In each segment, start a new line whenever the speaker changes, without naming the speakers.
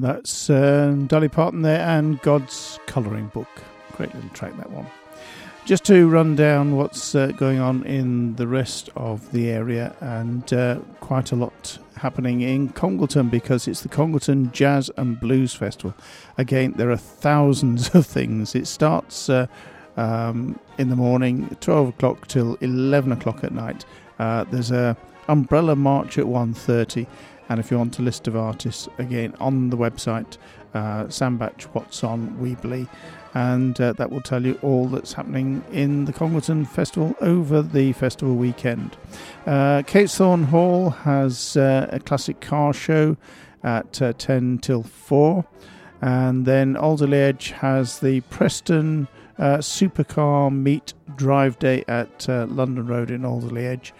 That's Dolly Parton there and God's Colouring Book. Great little track, that one. Just to run down what's going on in the rest of the area, and quite a lot happening in Congleton because it's the Congleton Jazz and Blues Festival. Again, there are thousands of things. It starts in the morning, 12 o'clock till 11 o'clock at night. There's a umbrella march at 1:30, and if you want a list of artists, again on the website, Sandbach What's On Weebly, and that will tell you all that's happening in the Congleton Festival over the festival weekend. Catesthorne Hall has a classic car show at 10 till 4, and then Alderley Edge has the Preston Supercar Meet Drive Day at London Road in Alderley Edge,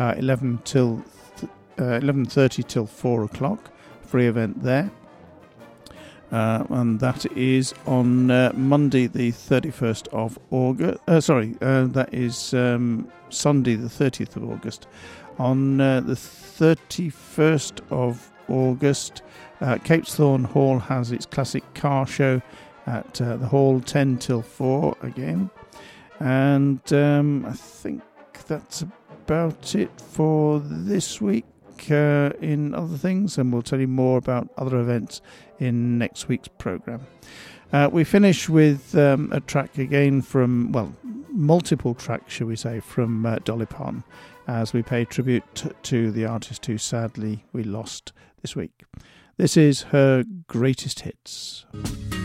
11:30 till 4 o'clock, free event there. And that is on Monday the 31st of August. That is Sunday the 30th of August. On the 31st of August, Catesthorne Hall has its classic car show at the hall, 10 till 4 again. And I think that's about it for this week. In other things, and we'll tell you more about other events in next week's programme. We finish with a track again from, multiple tracks, shall we say, from Dolly Parton, as we pay tribute to the artist who sadly we lost this week. This is her greatest hits.